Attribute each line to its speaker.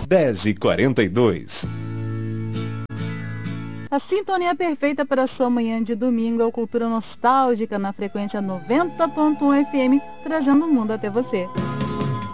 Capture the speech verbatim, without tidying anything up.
Speaker 1: dez e quarenta e dois.
Speaker 2: A sintonia perfeita para a sua manhã de domingo é o Cultura Nostálgica na frequência noventa ponto um F M, trazendo o mundo até você.